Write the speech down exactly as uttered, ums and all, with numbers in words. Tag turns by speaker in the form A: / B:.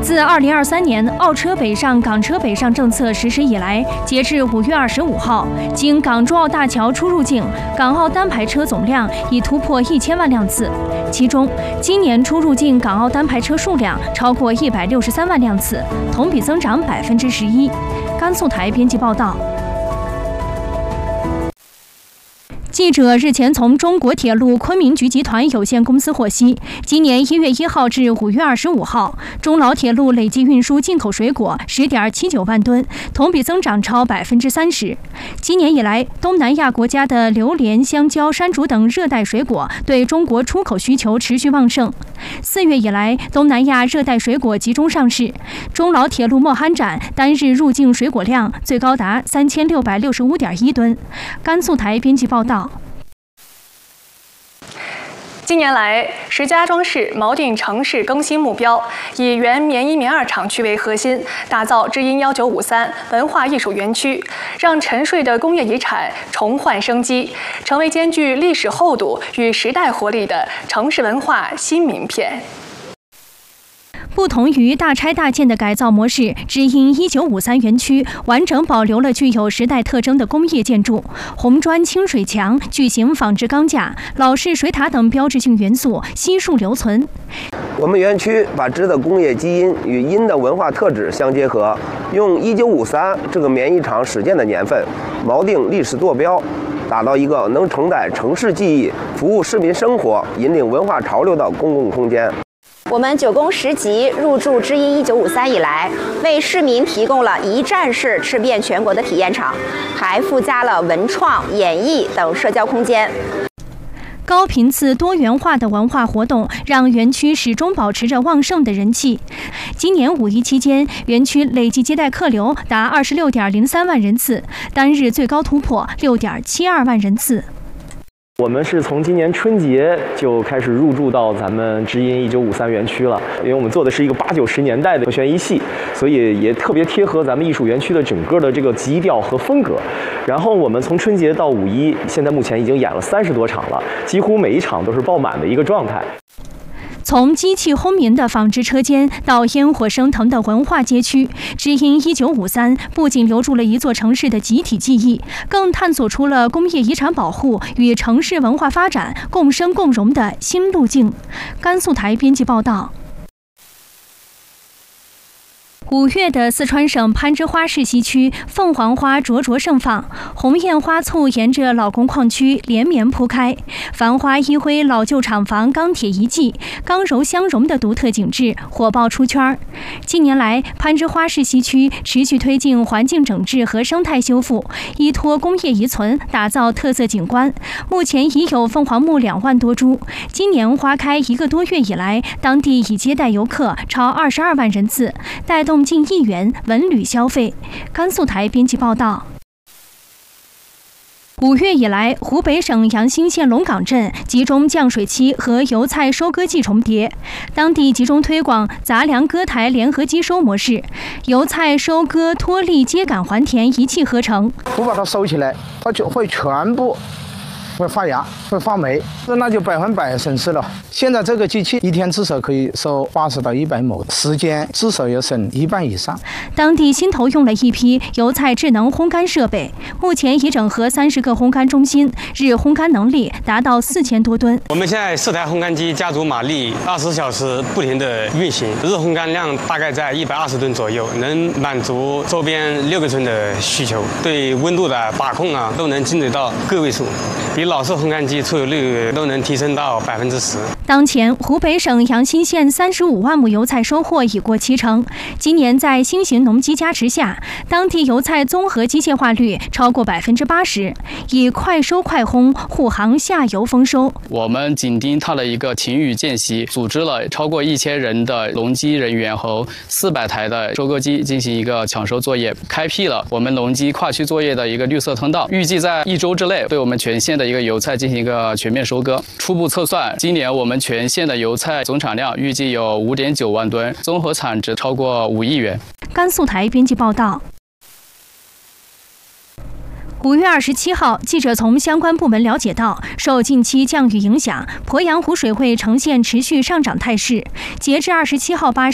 A: 自二零二三年澳车北上、港车北上政策实施以来，截至五月二十五号，经港珠澳大桥出入境港澳单牌车总量已突破一千万辆次，其中今年出入境港澳单牌车数量超过一百六十三万辆次，同比增长百分之十一。甘肃台编辑报道。记者日前从中国铁路昆明局集团有限公司获悉，今年一月一号至五月二十五号，中老铁路累计运输进口水果十点七九万吨，同比增长超百分之三十。今年以来，东南亚国家的榴莲、香蕉、山竹等热带水果对中国出口需求持续旺盛。四月以来，东南亚热带水果集中上市，中老铁路莫罕站单日入境水果量最高达三千六百六十五点一吨。甘肃台编辑报道。
B: 近年来，石家庄市锚定城市更新目标，以原棉一棉二厂区为核心，打造知音一九五三文化艺术园区，让沉睡的工业遗产重焕生机，成为兼具历史厚度与时代活力的城市文化新名片。
A: 不同于大拆大建的改造模式，知音一九五三园区完整保留了具有时代特征的工业建筑，红砖清水墙、巨型仿制钢架、老式水塔等标志性元素悉数留存。
C: 我们园区把织的工业基因与音的文化特质相结合，用一九五三这个棉衣厂始建的年份，锚定历史坐标，打造一个能承载城市记忆、服务市民生活、引领文化潮流的公共空间。
D: 我们九宫十集入驻知音一九五三以来，为市民提供了一站式吃遍全国的体验场，还附加了文创、演艺等社交空间。
A: 高频次多元化的文化活动让园区始终保持着旺盛的人气。今年五一期间，园区累计接待客流达二十六点零三万人次，单日最高突破六点七二万人次。
E: 我们是从今年春节就开始入驻到咱们知音一九五三园区了，因为我们做的是一个八九十年代的和弦一系，所以也特别贴合咱们艺术园区的整个的这个基调和风格。然后我们从春节到五一，现在目前已经演了三十多场了，几乎每一场都是爆满的一个状态。
A: 从机器轰鸣的纺织车间到烟火升腾的文化街区，知音一九五三不仅留住了一座城市的集体记忆，更探索出了工业遗产保护与城市文化发展共生共荣的新路径。甘肃台编辑报道。五月的四川省攀枝花市西区，凤凰花灼灼盛放，红艳花簇沿着老工矿区连绵铺开，繁花依辉老旧厂房钢铁遗迹，刚柔相融的独特景致火爆出圈。近年来，攀枝花市西区持续推进环境整治和生态修复，依托工业遗存打造特色景观。目前已有凤凰木两万多株，今年花开一个多月以来，当地已接待游客超二十二万人次，带动近亿元文旅消费。甘肃台编辑报道。五月以来，湖北省阳新县龙岗镇集中降水期和油菜收割季重叠，当地集中推广杂粮割台联合机收模式，油菜收割脱粒秸秆还田一气呵成。
F: 不把它收起来，它就会全部会发芽，会发霉，那就百分百省事了。现在这个机器一天至少可以收八十到一百亩，时间至少要省一半以上。
A: 当地新投用了一批油菜智能烘干设备，目前已整合三十个烘干中心，日烘干能力达到四千多吨。
G: 我们现在四台烘干机加足马力，二十小时不停的运行，日烘干量大概在一百二十吨左右，能满足周边六个村的需求，对温度的把控啊都能精准到个位数。比老式烘干机出油率都能提升到百分之十。
A: 当前，湖北省阳新县三十五万亩油菜收获已过七成。今年在新型农机加持下，当地油菜综合机械化率超过百分之八十，以快收快烘护航下游丰收。
H: 我们紧盯它的一个晴雨间隙，组织了超过一千人的农机人员和四百台的收割机进行一个抢收作业，开辟了我们农机跨区作业的一个绿色通道。预计在一周之内，对我们全县的一个油菜进行一个全面收割。初步测算，今年我们全县的油菜总产量预计有五点九万吨，综合产值超过五亿元。
A: 甘肃台编辑报道。五月二十七号，记者从相关部门了解到，受近期降雨影响，鄱阳湖水位呈现持续上涨态势。截至二十七号八